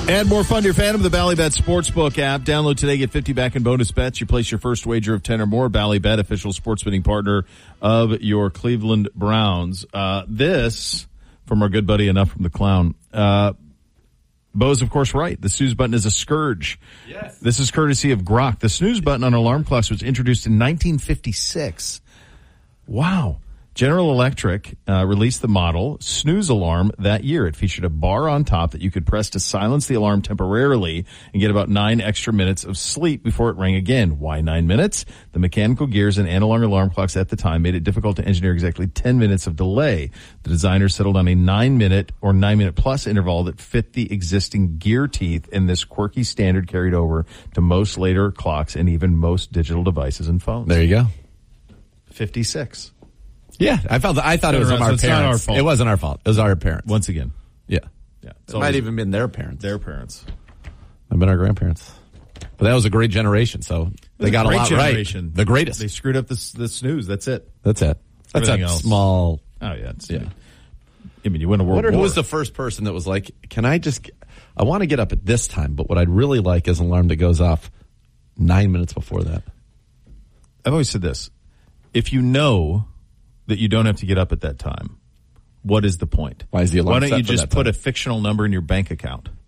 Add more fun to your Phantom, the Bally Bet Sportsbook app. Download today, get 50 back in bonus bets. You place your first wager of 10 or more. Bally Bet, official sports betting partner of your Cleveland Browns. This, from our good buddy Enough from the Clown. Bo's, of course, right. The snooze button is a scourge. Yes. This is courtesy of Grok. The snooze button on alarm clocks was introduced in 1956. Wow. General Electric released the model Snooze Alarm that year. It featured a bar on top that you could press to silence the alarm temporarily and get about 9 extra minutes of sleep before it rang again. Why 9 minutes? The mechanical gears and analog alarm clocks at the time made it difficult to engineer exactly 10 minutes of delay. The designers settled on a 9-minute or 9-minute plus interval that fit the existing gear teeth, and this quirky standard carried over to most later clocks and even most digital devices and phones. There you go. 56. Yeah, I thought it was our parents. Not our fault. It wasn't our fault. It was our parents. Once again. Yeah. It might even been their parents. Their parents. I've been our grandparents. But that was a great generation, so they got a lot generation. Right. The greatest. They screwed up the snooze. That's it. That's it. That's Everything a else. small. Oh, yeah. I mean, you win a world war. Who was the first person that was like, I want to get up at this time, but what I'd really like is an alarm that goes off 9 minutes before that. I've always said this. If you know that you don't have to get up at that time, what is the point? Why is the alarm Why don't set you for just that put time? a fictional number in your bank account?